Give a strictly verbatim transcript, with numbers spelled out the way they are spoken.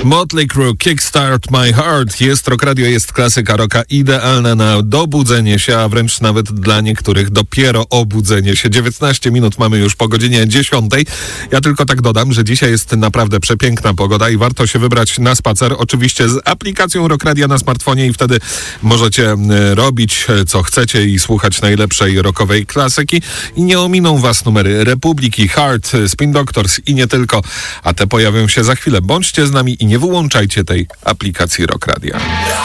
Motley Crue, Kickstart My Heart. Jest Rock Radio, jest klasyka rocka idealna na dobudzenie się, a wręcz nawet dla niektórych dopiero obudzenie się. dziewiętnaście minut mamy już po godzinie dziesiątej. Ja tylko tak dodam, że dzisiaj jest naprawdę przepiękna pogoda i warto się wybrać na spacer. Oczywiście z aplikacją Rock Radia na smartfonie i wtedy możecie robić co chcecie i słuchać najlepszej rockowej klasyki. I nie ominą was numery Republiki, Heart, Spin Doctors i nie tylko, a te pojawią się za chwilę. Bądźcie z nami i nie wyłączajcie tej aplikacji Rock Radia.